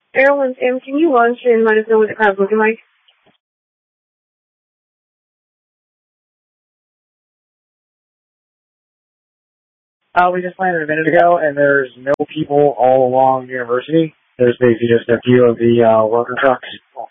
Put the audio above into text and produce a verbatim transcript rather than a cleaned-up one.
Airline Sam, can you launch and let us know what the crowd's looking like? Uh, we just landed a minute ago, and there's no people all along University. There's basically just a few of the uh, worker trucks.